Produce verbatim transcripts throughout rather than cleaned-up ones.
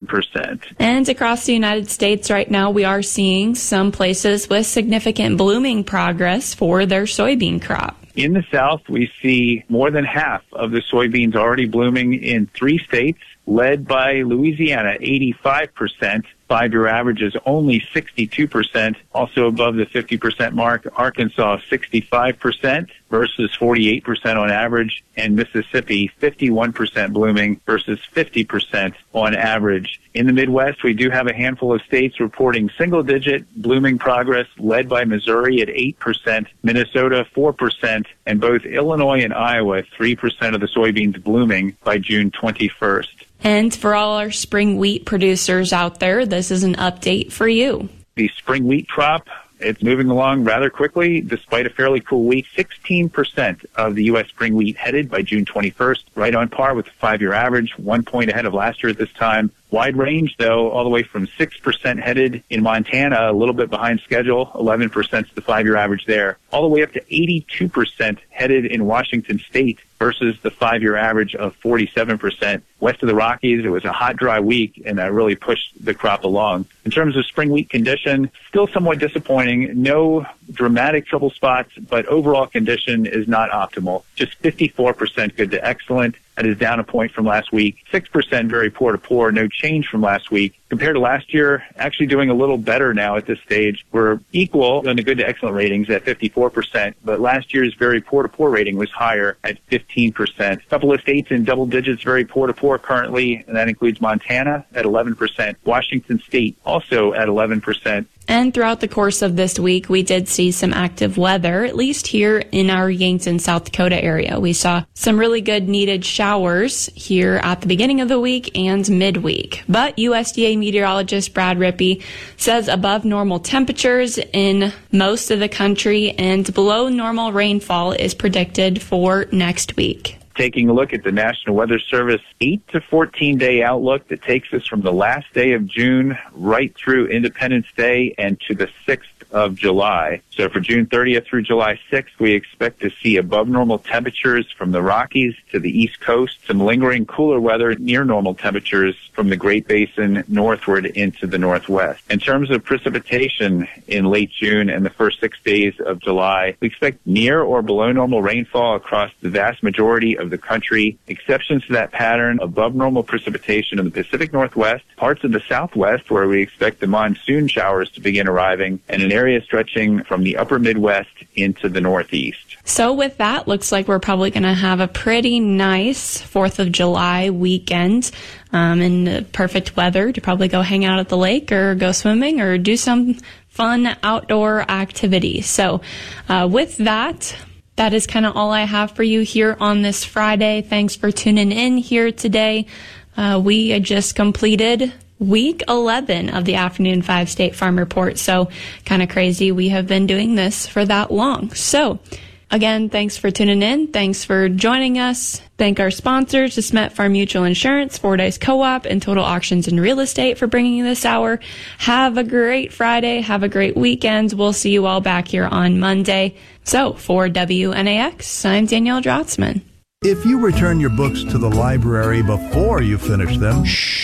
percent. And across the United States right now, we are seeing some places with significant blooming progress for their soybean crop. In the South, we see more than half of the soybeans already blooming in three states, led by Louisiana, eighty-five percent. Five-year average is only sixty-two percent. Also above the fifty percent mark, Arkansas, sixty-five percent versus forty-eight percent on average, and Mississippi, fifty-one percent blooming versus fifty percent on average. In the Midwest, we do have a handful of states reporting single-digit blooming progress, led by Missouri at eight percent, Minnesota, four percent, and both Illinois and Iowa, three percent of the soybeans blooming by June twenty-first. And for all our spring wheat producers out there, this is an update for you. The spring wheat crop, it's moving along rather quickly despite a fairly cool week. sixteen percent of the U S spring wheat headed by June twenty-first, right on par with the five-year average, one point ahead of last year at this time. Wide range, though, all the way from six percent headed in Montana, a little bit behind schedule, eleven percent is the five-year average there, all the way up to eighty-two percent headed in Washington State versus the five-year average of forty-seven percent. West of the Rockies, it was a hot, dry week, and that really pushed the crop along. In terms of spring wheat condition, still somewhat disappointing. No dramatic trouble spots, but overall condition is not optimal. Just fifty-four percent good to excellent. That is down a point from last week. six percent very poor to poor, no change from last week. Compared to last year, actually doing a little better now at this stage. We're equal on the good to excellent ratings at fifty-four percent, but last year's very poor to poor rating was higher at fifteen percent. A couple of states in double digits very poor to poor currently, and that includes Montana at eleven percent, Washington State also at eleven percent. And throughout the course of this week, we did see some active weather, at least here in our Yankton, South Dakota area. We saw some really good needed showers here at the beginning of the week and midweek. But U S D A meteorologist Brad Rippey says above normal temperatures in most of the country and below normal rainfall is predicted for next week. Taking a look at the National Weather Service eight to fourteen day outlook that takes us from the last day of June right through Independence Day and to the sixth of July. So for June thirtieth through July sixth, we expect to see above normal temperatures from the Rockies to the East Coast, some lingering cooler weather near normal temperatures from the Great Basin northward into the Northwest. In terms of precipitation in late June and the first six days of July, we expect near or below normal rainfall across the vast majority of the country. Exceptions to that pattern, above normal precipitation in the Pacific Northwest, parts of the Southwest where we expect the monsoon showers to begin arriving, and an area stretching from the upper Midwest into the Northeast. So with that, looks like we're probably going to have a pretty nice fourth of July weekend um, in perfect weather to probably go hang out at the lake or go swimming or do some fun outdoor activities. So uh, with that, that is kind of all I have for you here on this Friday. Thanks for tuning in here today. Uh, we just completed week eleven of the Afternoon five State Farm Report. So kind of crazy. We have been doing this for that long. So again, thanks for tuning in. Thanks for joining us. Thank our sponsors, DeSmet Farm Mutual Insurance, Fordyce Co-op, and Total Auctions and Real Estate for bringing you this hour. Have a great Friday. Have a great weekend. We'll see you all back here on Monday. So for W N A X, I'm Danielle Drotzman. If you return your books to the library before you finish them,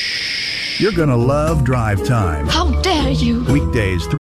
you're going to love Drive Time. How dare you? Weekdays. Th-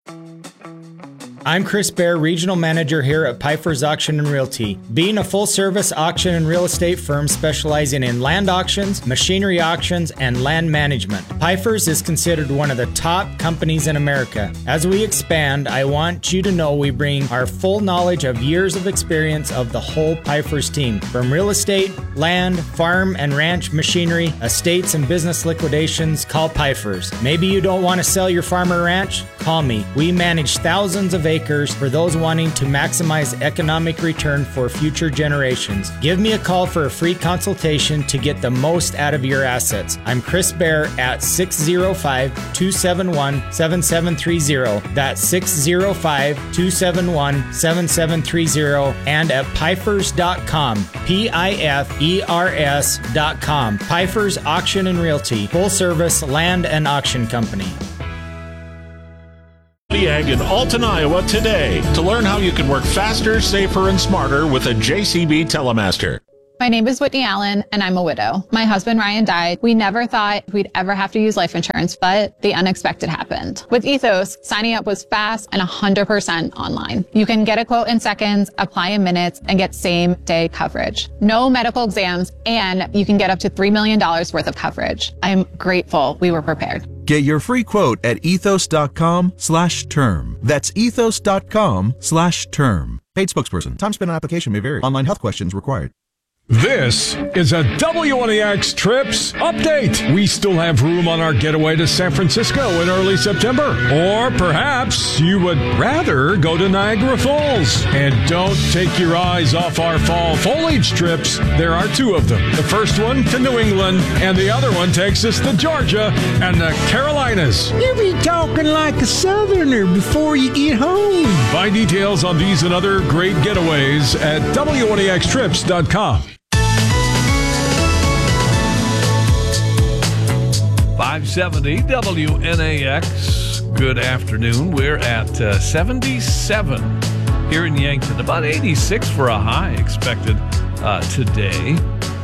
I'm Chris Baer, Regional Manager here at Piper's Auction and Realty. Being a full-service auction and real estate firm specializing in land auctions, machinery auctions, and land management, Piper's is considered one of the top companies in America. As we expand, I want you to know we bring our full knowledge of years of experience of the whole Piper's team. From real estate, land, farm and ranch machinery, estates and business liquidations, call Piper's. Maybe you don't want to sell your farm or ranch? Call me. We manage thousands of acres for those wanting to maximize economic return for future generations. Give me a call for a free consultation to get the most out of your assets. I'm Chris Baer at six oh five, two seven one, seven seven three oh. That's six oh five, two seven one, seven seven three oh and at pifers dot com. P I F E R S dot com. Piper's Auction and Realty, full service land and auction company. Ag in Alton, Iowa today to learn how you can work faster, safer, and smarter with a J C B Telemaster. My name is Whitney Allen, and I'm a widow. My husband, Ryan, died. We never thought we'd ever have to use life insurance, but the unexpected happened. With Ethos, signing up was fast and one hundred percent online. You can get a quote in seconds, apply in minutes, and get same-day coverage. No medical exams, and you can get up to three million dollars worth of coverage. I'm grateful we were prepared. Get your free quote at ethos.com slash term. That's ethos.com slash term. Paid spokesperson. Time spent on application may vary. Online health questions required. This is a W N E X Trips update. We still have room on our getaway to San Francisco in early September. Or perhaps you would rather go to Niagara Falls. And don't take your eyes off our fall foliage trips. There are two of them. The first one to New England, and the other one takes us to Georgia and the Carolinas. You be talking like a Southerner before you get home. Find details on these and other great getaways at W N E X trips dot com. five seventy W N A X. Good afternoon. We're at uh, seventy-seven here in Yankton. About eighty-six for a high expected uh, today.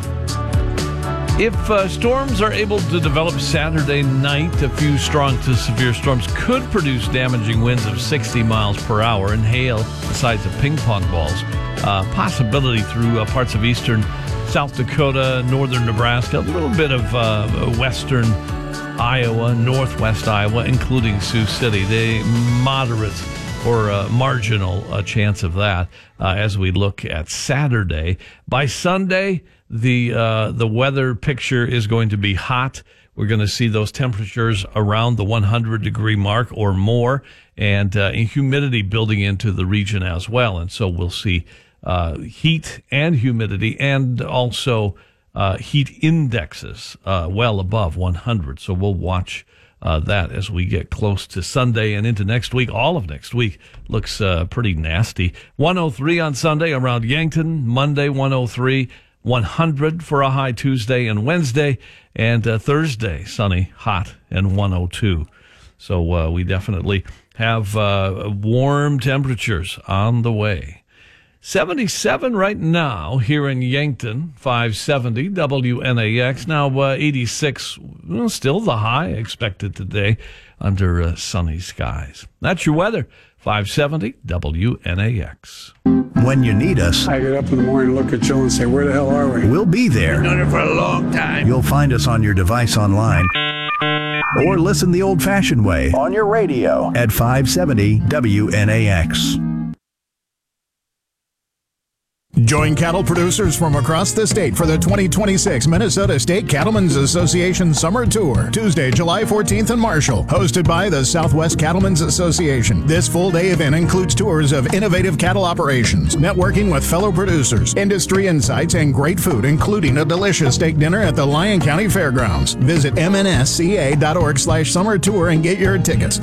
If uh, storms are able to develop Saturday night, a few strong to severe storms could produce damaging winds of sixty miles per hour and hail the size of ping pong balls. Uh, possibility through uh, parts of eastern South Dakota, northern Nebraska, a little bit of uh, western Iowa, northwest Iowa, including Sioux City. They moderate or uh, marginal uh, chance of that uh, as we look at Saturday. By Sunday, the uh, the weather picture is going to be hot. We're going to see those temperatures around the one hundred degree mark or more, and uh, humidity building into the region as well. And so we'll see uh, heat and humidity, and also Uh, heat indexes uh, well above one hundred. So we'll watch uh, that as we get close to Sunday and into next week. All of next week looks uh, pretty nasty. one oh three on Sunday around Yankton. Monday, one oh three. one hundred for a high Tuesday and Wednesday. And uh, Thursday, sunny, hot, and one oh two. So uh, we definitely have uh, warm temperatures on the way. seventy-seven right now here in Yankton, five seventy W N A X. Now uh, eighty-six, well, still the high expected today under uh, sunny skies. That's your weather, five seventy W N A X. When you need us, I get up in the morning, look at Joe and say, where the hell are we? We'll be there. Been doing it for a long time. You'll find us on your device online, or listen the old-fashioned way on your radio at five seventy W N A X. Join cattle producers from across the state for the twenty twenty-six Minnesota State Cattlemen's Association Summer Tour, Tuesday, July fourteenth in Marshall, hosted by the Southwest Cattlemen's Association. This full-day event includes tours of innovative cattle operations, networking with fellow producers, industry insights, and great food, including a delicious steak dinner at the Lyon County Fairgrounds. Visit M N S C A dot org slash summer tour and get your tickets.